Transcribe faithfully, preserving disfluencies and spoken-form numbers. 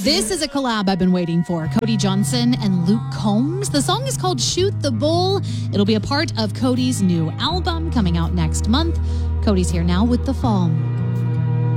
This is a collab I've been waiting for. Cody Johnson and Luke Combs. The song is called Shoot the Bull. It'll be a part of Cody's new album coming out next month. Cody's here now with The Fall.